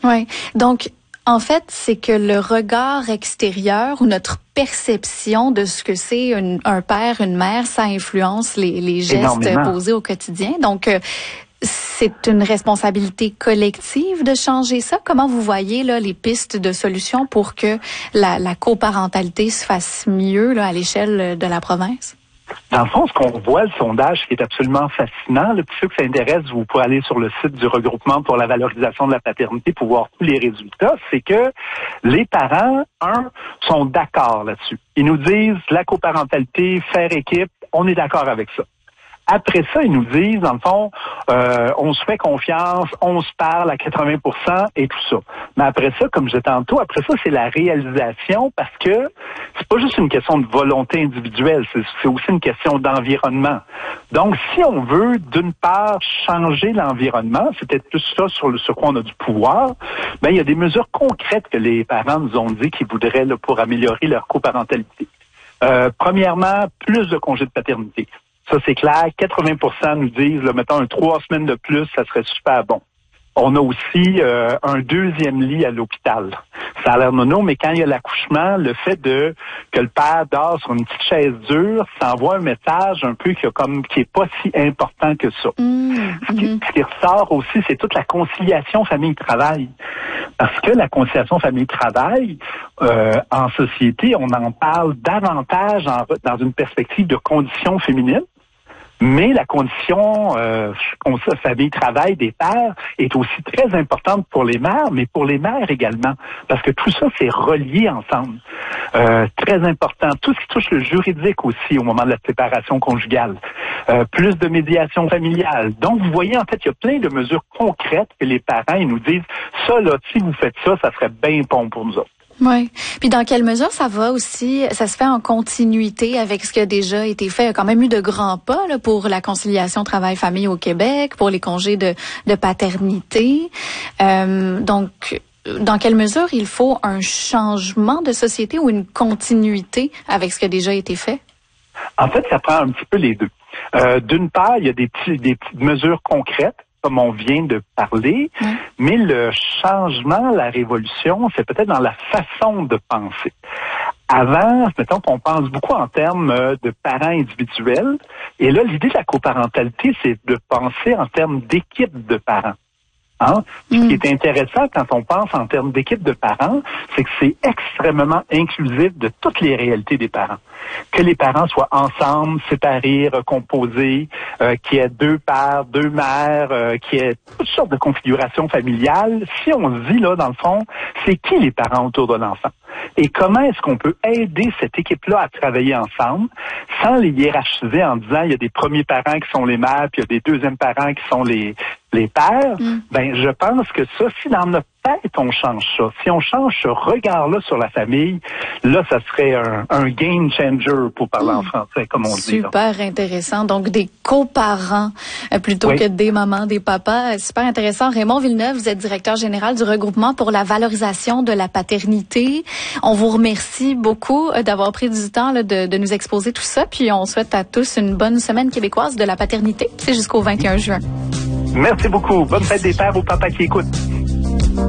Oui. Donc, en fait, c'est que le regard extérieur ou notre perception de ce que c'est un père, une mère, ça influence les gestes posés au quotidien. Donc, c'est une responsabilité collective de changer ça. Comment vous voyez là les pistes de solutions pour que la coparentalité se fasse mieux là, à l'échelle de la province? Dans le fond, ce qu'on voit, le sondage qui est absolument fascinant, pour ceux que ça intéresse, vous pouvez aller sur le site du regroupement pour la valorisation de la paternité pour voir tous les résultats, c'est que les parents, sont d'accord là-dessus. Ils nous disent la coparentalité, faire équipe, on est d'accord avec ça. Après ça, ils nous disent, dans le fond, on se fait confiance, on se parle à 80% et tout ça. Mais après ça, comme je disais tantôt, après ça, c'est la réalisation parce que c'est pas juste une question de volonté individuelle, c'est aussi une question d'environnement. Donc, si on veut, d'une part, changer l'environnement, c'est peut-être plus ça sur quoi on a du pouvoir, il y a des mesures concrètes que les parents nous ont dit qu'ils voudraient là, pour améliorer leur coparentalité. Premièrement, plus de congés de paternité. Ça, c'est clair. 80% nous disent, là, mettons, 3 semaines de plus, ça serait super bon. On a aussi un 2e lit à l'hôpital. Ça a l'air nono, mais quand il y a l'accouchement, le fait que le père dort sur une petite chaise dure, ça envoie un message un peu qui est pas si important que ça. Ce qui ressort aussi, c'est toute la conciliation famille-travail. Parce que la conciliation famille-travail, en société, on en parle davantage dans une perspective de conditions féminines. Mais la condition famille-travail des pères est aussi très importante pour les mères, mais pour les mères également, parce que tout ça, c'est relié ensemble. Très important. Tout ce qui touche le juridique aussi au moment de la séparation conjugale. Plus de médiation familiale. Donc, vous voyez, en fait, il y a plein de mesures concrètes que les parents ils nous disent, ça, là, si vous faites ça, ça serait bien bon pour nous autres. Oui. Puis dans quelle mesure ça se fait en continuité avec ce qui a déjà été fait? Il y a quand même eu de grands pas là, pour la conciliation travail-famille au Québec, pour les congés de paternité. Donc, dans quelle mesure il faut un changement de société ou une continuité avec ce qui a déjà été fait? En fait, ça prend un petit peu les deux. D'une part, il y a des petites mesures concrètes, comme on vient de parler, mais le changement, la révolution, c'est peut-être dans la façon de penser. Avant, mettons qu'on pense beaucoup en termes de parents individuels, et là, l'idée de la coparentalité, c'est de penser en termes d'équipe de parents. Ce qui est intéressant quand on pense en termes d'équipe de parents, c'est que c'est extrêmement inclusif de toutes les réalités des parents. Que les parents soient ensemble, séparés, recomposés, qu'il y ait 2 pères, 2 mères, qu'il y ait toutes sortes de configurations familiales. Si on se dit, là, dans le fond, c'est qui les parents autour de l'enfant? Et comment est-ce qu'on peut aider cette équipe-là à travailler ensemble sans les hiérarchiser en disant il y a des premiers parents qui sont les mères, puis il y a des deuxièmes parents qui sont les pères? Je pense que ça, si dans notre tête on change ça, si on change ce regard-là sur la famille, là, ça serait un game changer pour parler en français, comme on dit. Super intéressant. Donc, des coparents plutôt que des mamans, des papas. Super intéressant. Raymond Villeneuve, vous êtes directeur général du regroupement pour la valorisation de la paternité. On vous remercie beaucoup d'avoir pris du temps là, de nous exposer tout ça. Puis, on souhaite à tous une bonne semaine québécoise de la paternité. C'est jusqu'au 21 juin. Merci beaucoup. Bonne fête des pères aux papas qui écoutent.